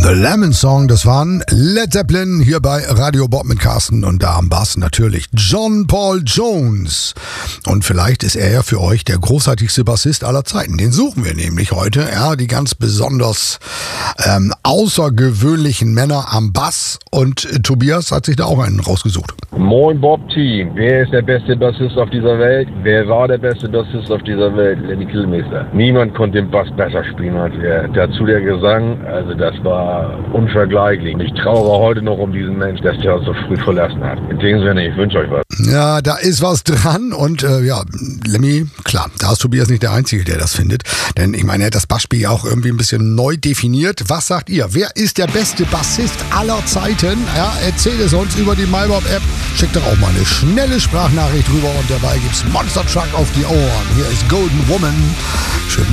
Lemon Song, das waren Led Zeppelin hier bei Radio Bob mit Carsten und da am Bass natürlich John Paul Jones. Und vielleicht ist er ja für euch der großartigste Bassist aller Zeiten. Den suchen wir nämlich heute. Ja, die ganz besonders außergewöhnlichen Männer am Bass. Und Tobias hat sich da auch einen rausgesucht. Moin Bob-Team, wer ist der beste Bassist auf dieser Welt? Wer war der beste Bassist auf dieser Welt? Lemmy Kilmister. Niemand konnte den Bass besser spielen als er. Dazu der Gesang, also das war unvergleichlich. Und ich trauere heute noch um diesen Mensch, dass der uns so früh verlassen hat. In dem Sinne, ich wünsche euch was. Ja, da ist was dran und Lemmy, klar, da ist Tobias nicht der Einzige, der das findet. Denn ich meine, er hat das Bassspiel ja auch irgendwie ein bisschen neu definiert. Was sagt ihr? Wer ist der beste Bassist aller Zeiten? Ja, erzählt es uns über die MyBob-App. Schickt doch auch mal eine schnelle Sprachnachricht rüber und dabei gibt's Monster Truck auf die Ohren. Hier ist Golden Woman. Schön